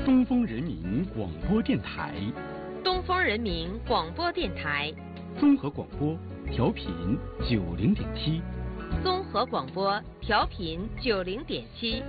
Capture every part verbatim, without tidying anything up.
东风人民广播电台， 东风人民广播电台， 综合广播调频九零点七， 综合广播调频九零点七。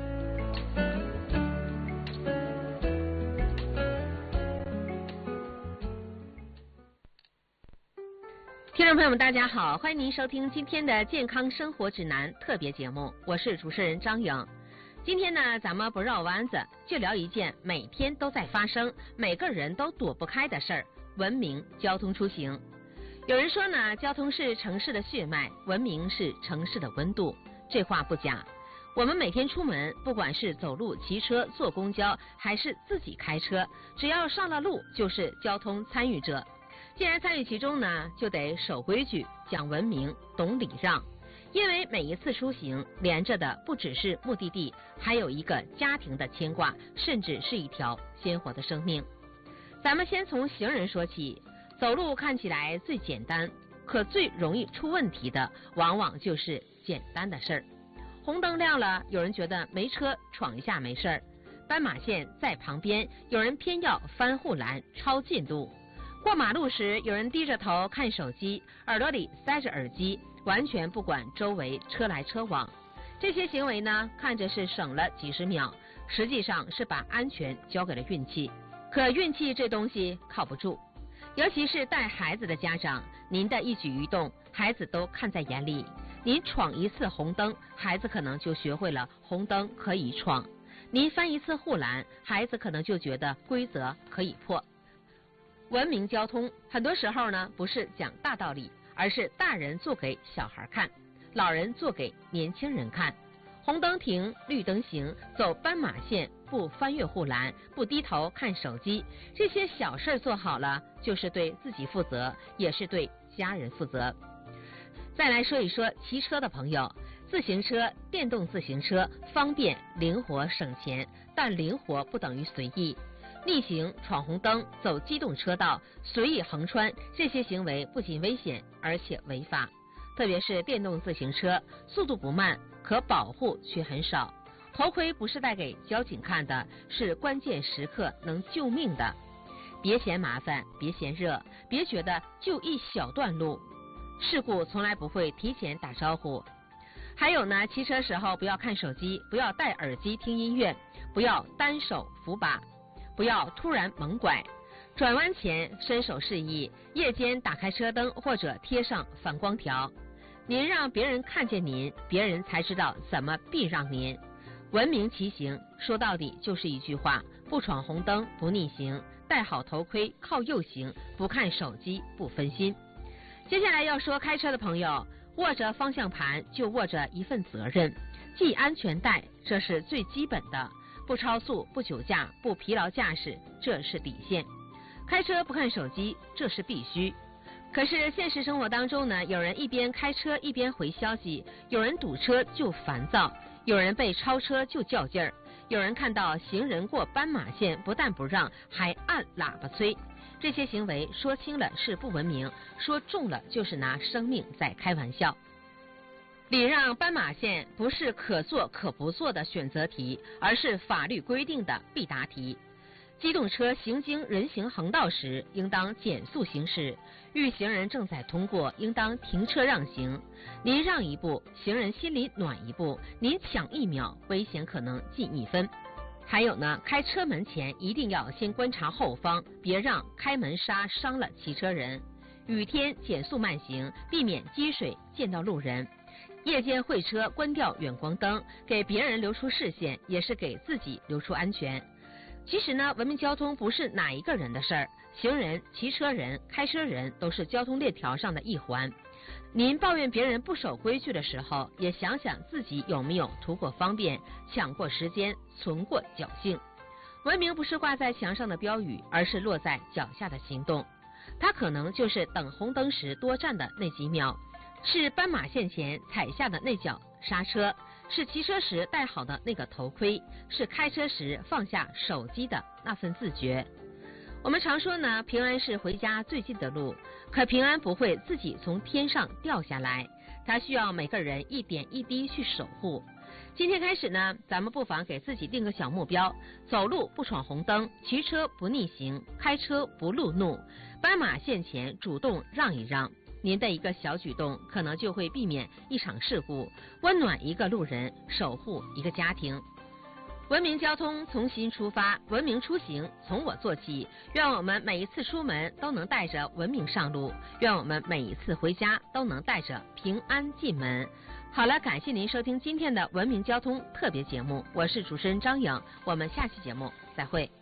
听众朋友们，大家好，欢迎您收听今天的健康生活指南特别节目，我是主持人张颖。今天呢，咱们不绕弯子，就聊一件每天都在发生、每个人都躲不开的事儿——文明交通出行。有人说呢，交通是城市的血脉，文明是城市的温度。这话不假。我们每天出门，不管是走路、骑车、坐公交，还是自己开车，只要上了路，就是交通参与者。既然参与其中呢，就得守规矩、讲文明、懂礼让。因为每一次出行连着的不只是目的地，还有一个家庭的牵挂，甚至是一条鲜活的生命。咱们先从行人说起，走路看起来最简单，可最容易出问题的，往往就是简单的事儿。红灯亮了，有人觉得没车闯一下没事儿；斑马线在旁边，有人偏要翻护栏超近路。过马路时，有人低着头看手机，耳朵里塞着耳机，完全不管周围车来车往。这些行为呢，看着是省了几十秒，实际上是把安全交给了运气。可运气这东西靠不住，尤其是带孩子的家长，您的一举一动，孩子都看在眼里。您闯一次红灯，孩子可能就学会了红灯可以闯；您翻一次护栏，孩子可能就觉得规则可以破。文明交通很多时候呢，不是讲大道理，而是大人做给小孩看，老人做给年轻人看。红灯停，绿灯行，走斑马线，不翻越护栏，不低头看手机，这些小事做好了，就是对自己负责，也是对家人负责。再来说一说骑车的朋友，自行车、电动自行车方便、灵活、省钱，但灵活不等于随意。逆行、闯红灯、走机动车道、随意横穿，这些行为不仅危险，而且违法。特别是电动自行车，速度不慢，可保护却很少。头盔不是带给交警看的，是关键时刻能救命的。别嫌麻烦，别嫌热，别觉得就一小段路。事故从来不会提前打招呼。还有呢，骑车时候不要看手机，不要戴耳机听音乐，不要单手扶把，不要突然猛拐，转弯前伸手示意，夜间打开车灯或者贴上反光条。您让别人看见您，别人才知道怎么避让您。文明骑行说到底就是一句话：不闯红灯，不逆行，戴好头盔，靠右行，不看手机，不分心。接下来要说开车的朋友，握着方向盘就握着一份责任，系安全带，这是最基本的。不超速，不酒驾，不疲劳驾驶，这是底线。开车不看手机，这是必须。可是现实生活当中呢，有人一边开车一边回消息，有人堵车就烦躁，有人被超车就较劲儿，有人看到行人过斑马线不但不让，还按喇叭催。这些行为说轻了是不文明，说重了就是拿生命在开玩笑。礼让斑马线不是可做可不做的选择题，而是法律规定的必答题。机动车行经人行横道时，应当减速行驶；遇行人正在通过，应当停车让行。您让一步，行人心里暖一步；您抢一秒，危险可能近一分。还有呢，开车门前一定要先观察后方，别让开门刹伤了骑车人。雨天减速慢行，避免积水溅到路人。夜间会车关掉远光灯，给别人留出视线，也是给自己留出安全。其实呢，文明交通不是哪一个人的事儿，行人、骑车人、开车人都是交通链条上的一环。您抱怨别人不守规矩的时候，也想想自己有没有图过方便、抢过时间、存过侥幸。文明不是挂在墙上的标语，而是落在脚下的行动。它可能就是等红灯时多站的那几秒，是斑马线前踩下的那脚刹车，是骑车时戴好的那个头盔，是开车时放下手机的那份自觉。我们常说呢，平安是回家最近的路，可平安不会自己从天上掉下来，它需要每个人一点一滴去守护。 今天开始呢，咱们不妨给自己定个小目标：走路不闯红灯，骑车不逆行，开车不路怒，斑马线前主动让一让。您的一个小举动，可能就会避免一场事故，温暖一个路人，守护一个家庭。文明交通从心出发，文明出行从我做起。愿我们每一次出门都能带着文明上路，愿我们每一次回家都能带着平安进门。好了，感谢您收听今天的文明交通特别节目，我是主持人张颖，我们下期节目再会。